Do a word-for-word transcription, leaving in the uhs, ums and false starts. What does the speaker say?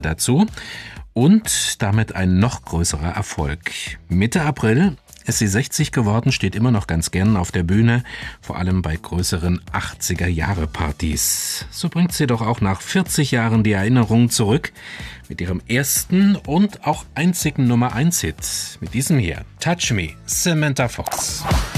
dazu und damit ein noch größerer Erfolg. Mitte April ist sie sechzig geworden, steht immer noch ganz gern auf der Bühne, vor allem bei größeren achtziger-Jahre-Partys. So bringt sie doch auch nach vierzig Jahren die Erinnerung zurück mit ihrem ersten und auch einzigen Nummer eins Hit. Mit diesem hier, Touch Me, Samantha Fox.